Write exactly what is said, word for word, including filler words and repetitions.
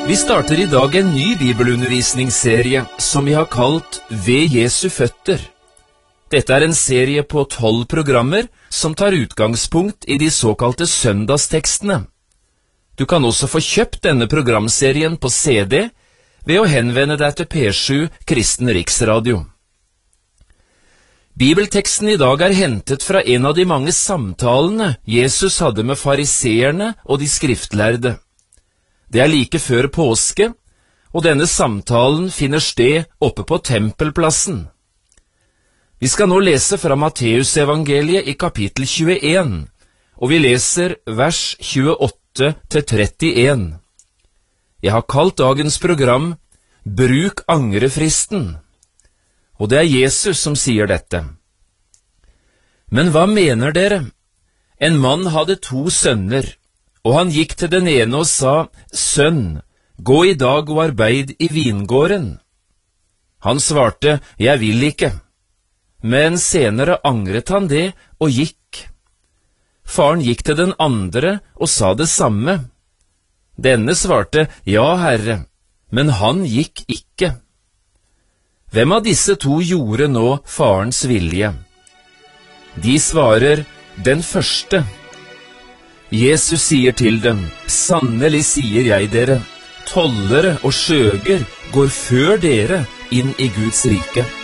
Vi starter i dag en ny bibelundervisningsserie som vi har kalt Ved Jesu føtter. Dette er en serie på tolv programmer som tar utgangspunkt i de såkalte søndagstekstene. Du kan også få kjøpt denne programserien på C D ved å henvende deg til P sju Kristen Riksradio. Bibelteksten i dag er hentet fra en av de mange samtalene Jesus hadde med fariseerne og de skriftlærde. Det er like før påske, og denne samtalen finner sted oppe på tempelplassen. Vi skal nå lese fra Matteusevangeliet i kapittel tjueen, og vi leser vers tjueåtte til trettien. Jeg har kalt dagens program Bruk angrefristen, og det er Jesus som sier dette. Men hva mener dere? En mann hadde to sønner, og han gikk til den ene og sa, «Sønn, gå i dag og arbeid i vingården.» Han svarte, «Jeg vil ikke.» Men senere angret han det og gikk. Faren gikk til den andre og sa det samme. Denne svarte, «Ja, Herre», men han gikk ikke. Hvem av disse to gjorde nå farens vilje? De svarer, «Den første.» Jesus sier til dem, «Sannelig sier jeg dere, tollere og skjøger går før dere inn i Guds rike.